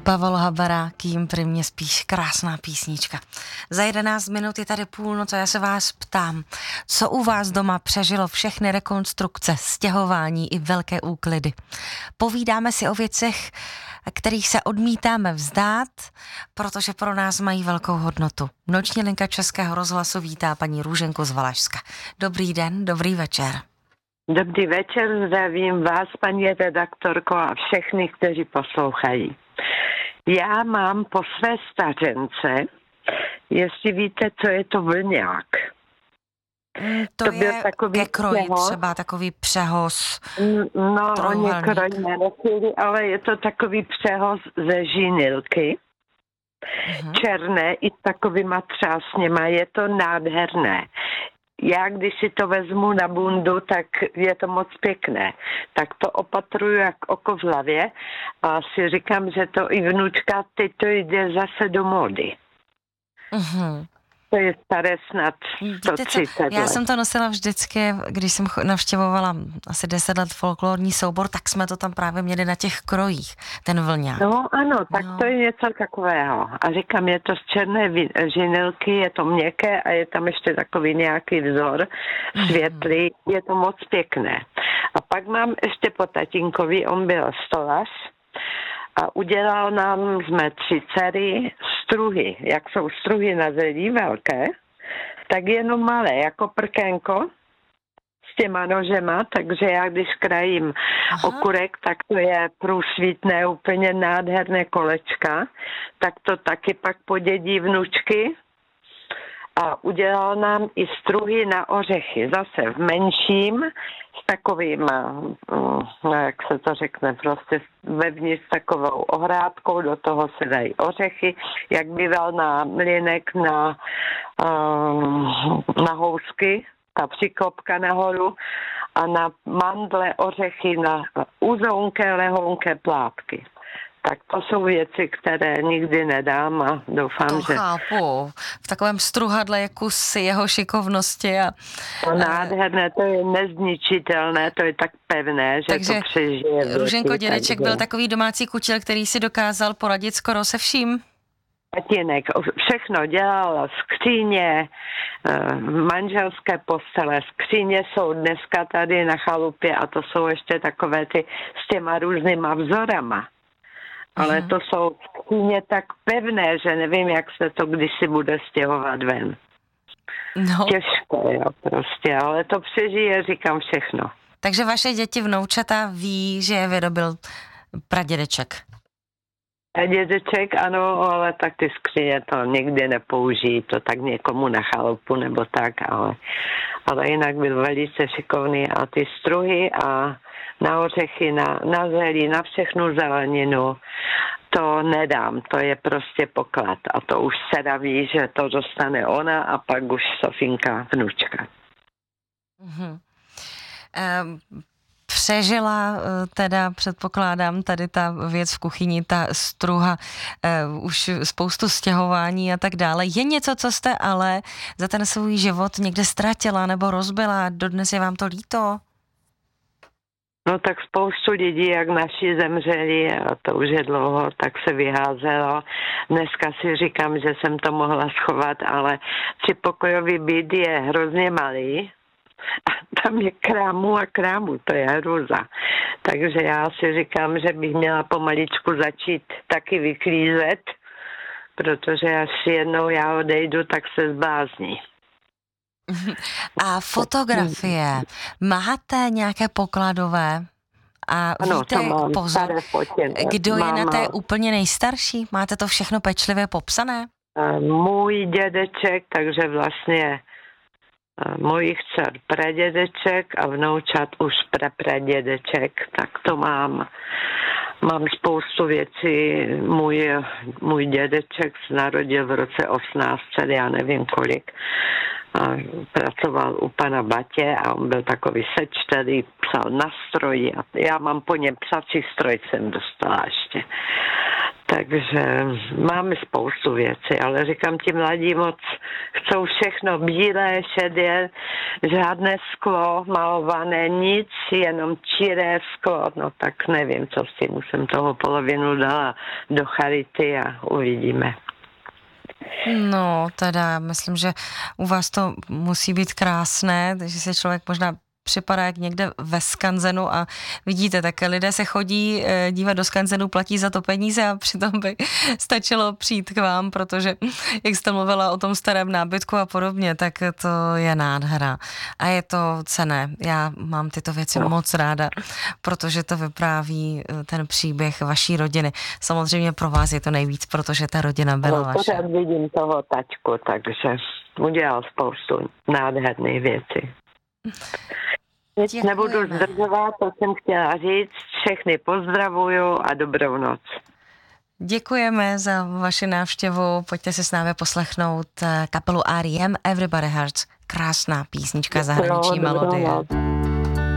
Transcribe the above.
Pavel Habera, Kým pri mě spíš, krásná písnička. Za 11 minut je tady půlnoc a já se vás ptám, co u vás doma přežilo všechny rekonstrukce, stěhování i velké úklidy. Povídáme si o věcech, kterých se odmítáme vzdát, protože pro nás mají velkou hodnotu. Noční linka Českého rozhlasu vítá paní Růženku z Valašska. Dobrý den, dobrý večer. Dobrý večer, zdravím vás, paní redaktorko, a všechny, kteří poslouchají. Já mám po své stařence, jestli víte, co je to vlňák. To je ke kroji třeba takový přehoz. No, oni kroj nenosili, ale je to takový přehoz ze žínilky. Černé i s takovýma třásněma, je to nádherné. Já, když si to vezmu na bundu, tak je to moc pěkné. Tak to opatruju jak oko v hlavě a si říkám, že to i vnučka, teď to jde zase do módy. To je staré snad 130 let. Já jsem to nosila vždycky, když jsem navštěvovala asi 10 let folklorní soubor, tak jsme to tam právě měli na těch krojích, ten vlňák. No ano, tak to je něco takového. A říkám, je to z černé žinilky, je to měkké a je tam ještě takový nějaký vzor světlý, je to moc pěkné. A pak mám ještě po tatínkovi, on byl stolař, a udělal nám, jsme 3 dcery, struhy. Jak jsou struhy na zelí velké, tak jenom malé, jako prkénko s těma nožema, takže já když krajím okurek, tak to je průsvitné, úplně nádherné kolečka, tak to taky pak podědí vnučky. A udělal nám i struhy na ořechy, zase v menším, s takovým, jak se to řekne, prostě vevnitř takovou ohrádkou, do toho se dají ořechy, jak býval na mlýnek na housky, ta přiklopka nahoru a na mandle ořechy, na uzounké, lehonké plátky. Tak to jsou věci, které nikdy nedám a doufám, to že... To chápu. V takovém struhadle je kus jeho šikovnosti. To nádherné, to je nezničitelné, to je tak pevné, že to přežije. Takže Růženko, dědeček byl takový domácí kutil, který si dokázal poradit skoro se vším? Tatínek všechno dělal, skříně, manželské postele, skříně jsou dneska tady na chalupě a to jsou ještě takové ty s těma různýma vzorama. Ale to jsou skříně tak pevné, že nevím, jak se to kdysi bude stěhovat ven. No. Těžké, jo, prostě, ale to přežije, říkám všechno. Takže vaše děti, vnoučata ví, že je vyrobil pradědeček. Dědeček, ano, ale tak ty skříně to nikdy nepoužijí, to tak někomu na chalupu nebo tak, ale jinak byl velice šikovný a ty struhy a na ořechy, na zelí, na všechnu zeleninu, to nedám, to je prostě poklad a to už dcera ví, že to dostane ona a pak už Sofinka, vnučka. Přežila teda, předpokládám, tady ta věc v kuchyni, ta struha, už spoustu stěhování a tak dále. Je něco, co jste ale za ten svůj život někde ztratila nebo rozbila? Dodnes je vám to líto? No tak spoustu lidí, jak naši zemřeli, a to už je dlouho, tak se vyházelo. Dneska si říkám, že jsem to mohla schovat, ale 3pokojový byt je hrozně malý. A tam je krámu, to je hrůza. Takže já si říkám, že bych měla pomaličku začít taky vyklízet, protože až jednou já odejdu, tak se zblázní. A fotografie, máte nějaké pokladové? A ano, víte, pozor, kdo je na té úplně nejstarší? Máte to všechno pečlivě popsané? Můj dědeček, takže vlastně mojich dcer pradědeček a vnoučat už pradědeček, tak to mám spoustu věcí. Můj dědeček se narodil v roce 1800, já nevím kolik. A pracoval u pana Batě a on byl takový sečtelý, psal na stroji a já mám po něm psací stroj, jsem dostala ještě. Takže máme spoustu věcí, ale říkám, ti mladí moc chcou všechno bílé, šedé, žádné sklo malované, nic, jenom čiré sklo. No tak nevím, co s tím, už jsem toho polovinu dala do charity a uvidíme. No, teda myslím, že u vás to musí být krásné, že se člověk možná připadá jak někde ve skanzenu a vidíte, tak lidé se chodí dívat do skanzenu, platí za to peníze a přitom by stačilo přijít k vám, protože jak jste mluvila o tom starém nábytku a podobně, tak to je nádhera a je to cenné. Já mám tyto věci moc ráda, protože to vypráví ten příběh vaší rodiny. Samozřejmě pro vás je to nejvíc, protože ta rodina byla vaše. Pořád vidím toho tačku, takže udělal spoustu nádherných věcí. Nebudu zdržovat, to jsem chtěla říct. Všechny pozdravuju a dobrou noc. Děkujeme za vaši návštěvu. Pojďte si s námi poslechnout kapelu R.E.M. Everybody Hurts. Krásná písnička zahraniční melodie.